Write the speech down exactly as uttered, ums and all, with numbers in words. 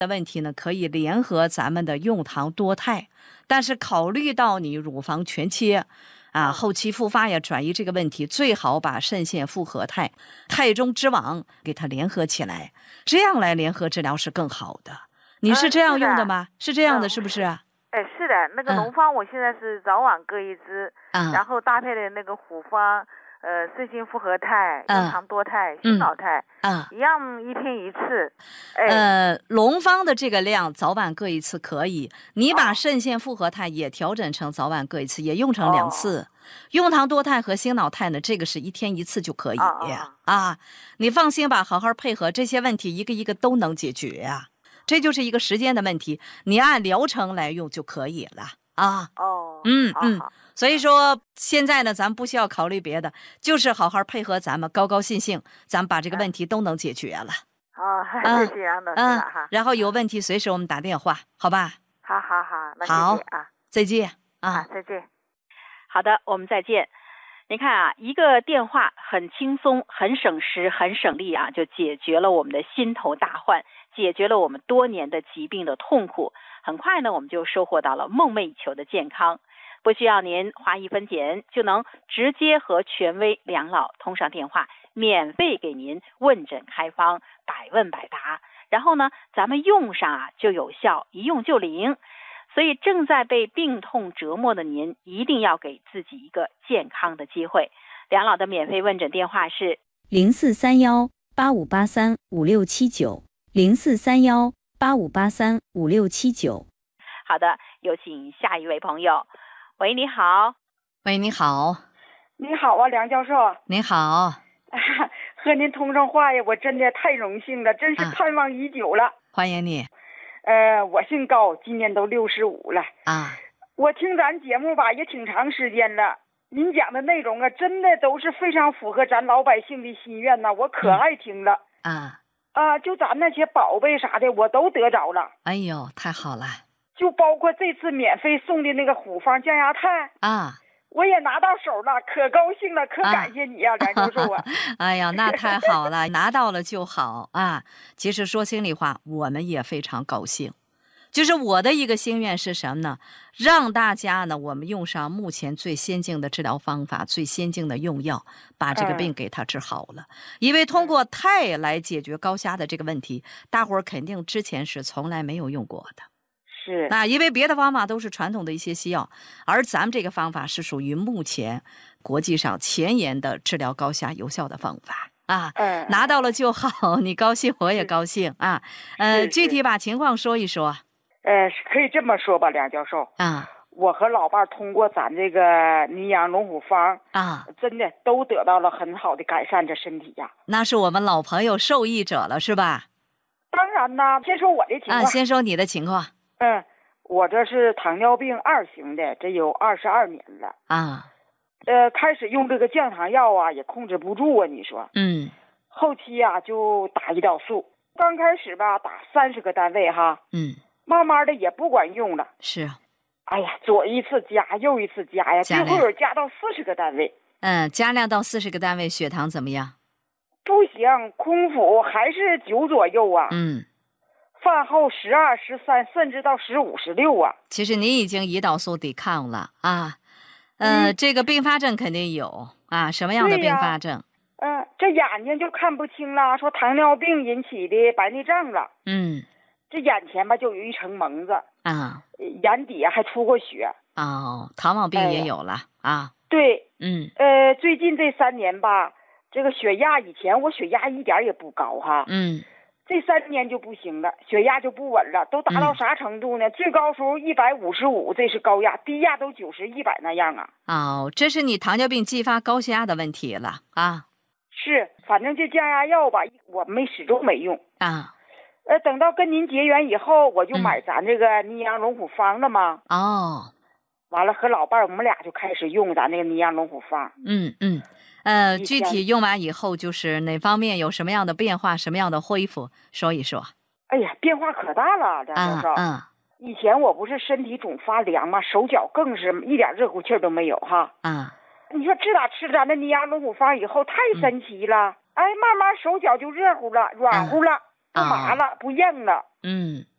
的问题呢，可以联合咱们的用糖多肽，但是考虑到你乳房全切啊，后期复发呀转移这个问题，最好把肾腺复合肽、肽中之王给它联合起来，这样来联合治疗是更好的。你是这样用的吗？呃、是, 是这样的，是不是？ 哎，是的，那个农方我现在是早晚各一支，嗯、然后搭配的那个虎方，呃，肾性复合肽、用糖多肽、心脑肽，嗯，一样一天一次。哎、 呃，龙方的这个量早晚各一次可以，你把肾腺复合肽也调整成早晚各一次，哦、也用成两次。哦、用糖多肽和心脑肽呢，这个是一天一次就可以、哦、啊。你放心吧，好好配合，这些问题一个一个都能解决呀、啊。这就是一个时间的问题，你按疗程来用就可以了啊。 哦， 嗯嗯，所以说现在呢，咱不需要考虑别的，就是好好配合咱们，高高兴兴，咱们把这个问题都能解决了。 哦，谢谢杨董事了哈。 然后有问题随时我们打电话，好吧？ 好好好，那谢谢啊， 再见啊， 啊，再见。 好的，我们再见。您看啊，一个电话很轻松、很省时、很省力啊，就解决了我们的心头大患。解决了我们多年的疾病的痛苦，很快呢，我们就收获到了梦寐以求的健康。不需要您花一分钱，就能直接和权威梁老通上电话，免费给您问诊开方，百问百答。然后呢，咱们用上啊就有效，一用就灵。所以正在被病痛折磨的您，一定要给自己一个健康的机会。梁老的免费问诊电话是零四三幺八五八三五六七九。零四三幺八五八三五六七九。 好的，有请下一位朋友。喂，你好。 喂，你好。 你好啊，梁教授。 你好。 和您通上话呀，我真的太荣幸了，真是盼望已久了。啊、 欢迎你。 呃，我姓高，今年都六十五了。 啊。 我听咱节目吧，也挺长时间了。您讲的内容啊，真的都是非常符合咱老百姓的心愿呐，我可爱听了。 嗯、啊。 啊，就咱那些宝贝啥的，我都得着了。 哎呦，太好了！ 就包括这次免费送的那个虎方降压肽啊， 我也拿到手了，可高兴了，可感谢你呀、啊，梁教授啊！ 哎呀，那太好了，拿到了就好啊。其实说心里话，我们也非常高兴。就是我的一个心愿是什么呢？让大家呢，我们用上目前最先进的治疗方法，最先进的用药，把这个病给它治好了。嗯、因为通过肽来解决高血压的这个问题，大伙儿肯定之前是从来没有用过的。 是。 那因为别的方法都是传统的一些西药，而咱们这个方法是属于目前国际上前沿的治疗高血压有效的方法。啊， 嗯， 拿到了就好，你高兴我也高兴啊。呃，具体把情况说一说。 呃，可以这么说吧，梁教授啊， 我和老伴通过咱这个宁阳龙虎方啊， 真的都得到了很好的改善，这身体呀。 那是我们老朋友受益者了，是吧？ 当然呢，先说我的情况。 啊，先说你的情况。 嗯，我这是糖尿病二型的，这有二十二年了啊。 呃，开始用这个降糖药啊，也控制不住啊，你说。 嗯。 后期啊，就打胰岛素，刚开始吧，打三十个单位哈。 嗯。 慢慢的也不管用了。 是。 哎呀，左一次加，右一次加呀，最后有加到四十个单位。 嗯，加量到四十个单位，血糖怎么样？ 不行，空腹还是九左右啊。 嗯。 饭后十二、十三，甚至到十五、十六啊。 其实你已经胰岛素抵抗了啊。呃，嗯、这个并发症肯定有啊，什么样的并发症？ 嗯、呃，这眼睛就看不清了，说糖尿病引起的白内障了。 嗯。 这眼前吧就有一层蒙子啊， 眼底下还出过血。 哦，糖尿病也有了、哎、啊。 对， 嗯， 呃，最近这三年吧，这个血压以前我血压一点也不高哈， 嗯， 这三年就不行了，血压就不稳了，都达到啥程度呢？嗯、最高时候一百五十五，这是高压，低压都九十、一百那样啊。 哦，这是你糖尿病继发高血压的问题了啊。 是，反正这降压药吧，我没始终没用啊。 呃，等到跟您结缘以后，我就买咱这个宁阳龙虎方了嘛。 哦， 完了和老伴儿，我们俩就开始用咱那个宁阳龙虎方。 嗯嗯，呃，具体用完以后，就是哪方面有什么样的变化，什么样的恢复，说一说。 哎呀，变化可大了，梁教授。 嗯。嗯， 以前我不是身体总发凉嘛，手脚更是一点热乎气儿都没有哈。 嗯。 你说自打吃咱的宁阳龙虎方以后，太神奇了。嗯、哎，慢慢手脚就热乎了，软乎了。不麻了、哦，不硬了。 嗯，